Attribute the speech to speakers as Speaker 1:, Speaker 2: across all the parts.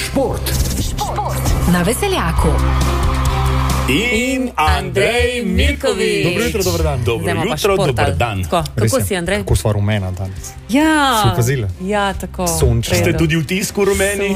Speaker 1: Šport
Speaker 2: na Veseljaku.
Speaker 3: In Andrej Milković.
Speaker 4: Dobro jutro, dober dan.
Speaker 3: Dobro jutro, dober dan.
Speaker 4: Kako si, Andrej? Kako sva rumena danes?
Speaker 5: Ja.
Speaker 4: Si opazila?
Speaker 5: Ja, tako.
Speaker 4: Sončno.
Speaker 3: Ste tudi v tisku rumeni?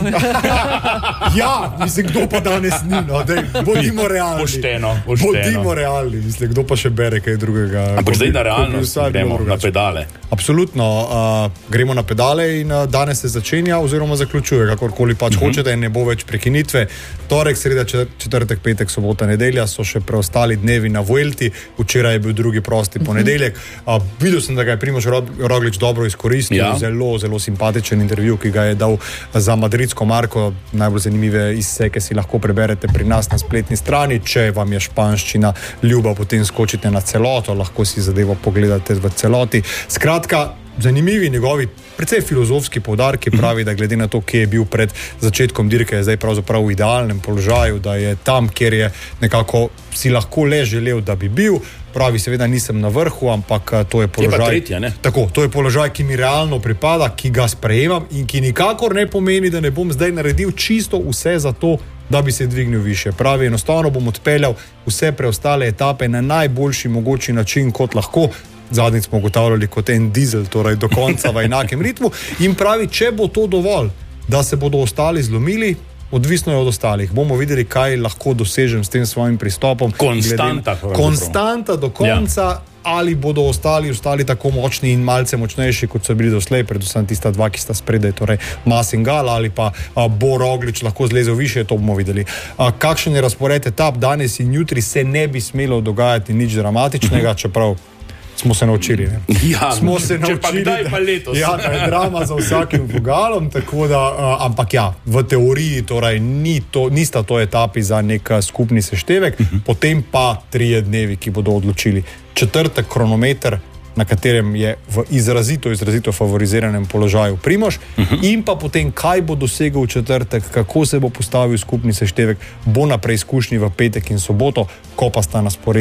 Speaker 4: Ja, mislim, kdo pa danes ni, no, dej, bodimo realni.
Speaker 3: Pošteno.
Speaker 4: Bodimo realni, mislim, kdo pa še bere kaj drugega.
Speaker 3: Ampak zdaj na realnost gremo na pedale.
Speaker 4: Absolutno, gremo na pedale in danes se začenja oziroma zaključuje, kakorkoli pač hočete in ne bo več prekinitve. Torek, sreda, četrtek, petek, sobota, nedelja so še preostali dnevi na Vuelti, včeraj je bil drugi prosti ponedeljek. Videl sem, da ga je Primož Roglič dobro izkoristil, zelo simpatičen intervju, ki ga je dal za madridsko marko. Najbolj zanimive izseke si lahko preberete pri nas na spletni strani. Če vam je španščina ljuba, potem skočite na celoto, lahko si zadevo pogledate v celoti. Skratka, zanimivi njegovi precej filozofski poudarki, pravi, da glede na to, kje je bil pred začetkom dirke, je zdaj pravzaprav v idealnem položaju, da je tam, kjer je nekako si lahko le želel, da bi bil. Pravi, seveda nisem na vrhu, ampak to je položaj.
Speaker 3: Je pa tretja, ne?
Speaker 4: Tako, to je položaj, ki mi realno pripada, ki ga sprejemam in ki nikakor ne pomeni, da ne bom zdaj naredil čisto vse za to, da bi se dvignil više. Pravi, enostavno bom odpeljal vse preostale etape na najboljši mogoči način, kot lahko. Zadnjič smo ugotavljali kot en dizel, torej do konca v enakem ritmu. In pravi, če bo to dovolj, da se bodo ostali zlomili, odvisno je od ostalih. Bomo videli, kaj lahko dosežem s tem svojim pristopom. Konstanta do konca, ali bodo ostali tako močni in malce močnejši, kot so bili doslej, predvsem tista dva, ki sta spredaj, torej Mas in Gal, ali pa bo Roglič lahko zlezel više, to bomo videli. Kakšen je razpored etap danes in jutri, se ne bi smelo dogajati nič dramatičnega, čeprav smo se naučili.
Speaker 3: Ja,
Speaker 4: smo se naučili,
Speaker 3: pa kdaj pa letos.
Speaker 4: Ja, da je drama za vsakim vogalom, tako da, ampak ja, v teoriji torej nista to etapi za nek skupni seštevek, potem pa 3 dnevi, ki bodo odločili. Četrtek kronometer, na katerem je v izrazito favoriziranem položaju Primož, in pa potem, kaj bo dosegel v četrtek, kako se bo postavil skupni seštevek, bo na preizkušnji v petek in soboto, ko pa sta na sporedu